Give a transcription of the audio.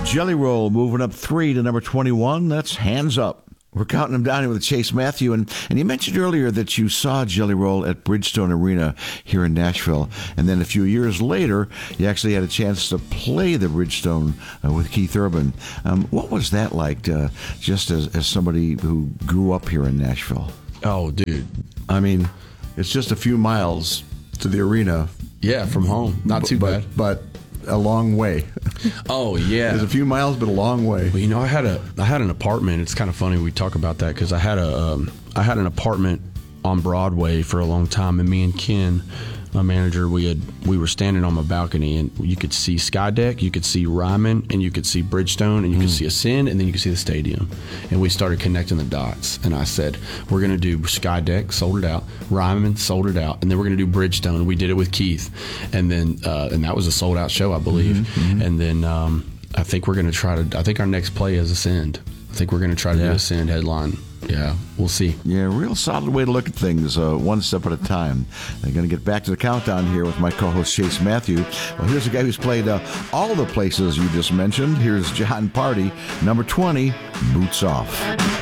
Jelly Roll moving up 3 to number 21. That's Hands Up. We're counting them down here with Chase Matthew. And you mentioned earlier that you saw Jelly Roll at Bridgestone Arena here in Nashville. And then a few years later, you actually had a chance to play the Bridgestone with Keith Urban. What was that like, just as somebody who grew up here in Nashville? Oh, dude. I mean, it's just a few miles to the arena. Yeah, from home. Not too bad. But a long way. Oh, yeah. There's a few miles, but a long way. Well, you know, I had an apartment. It's kind of funny we talk about that because I had an apartment on Broadway for a long time, and me and Ken, my manager, we were standing on my balcony, and you could see Skydeck, you could see Ryman, and you could see Bridgestone, and you could see Ascend, and then you could see the stadium. And we started connecting the dots. And I said, we're going to do Skydeck, sold it out. Ryman, sold it out. And then we're going to do Bridgestone. We did it with Keith. And then and that was a sold out show, I believe. Mm-hmm. And then I think we're going to I think our next play is Ascend. I think we're going to try to do Ascend headline. Yeah, we'll see. Yeah, real solid way to look at things, one step at a time. I'm going to get back to the countdown here with my co-host Chase Matthew. Well, here's a guy who's played all the places you just mentioned. Here's John Party, number 20, Boots Off.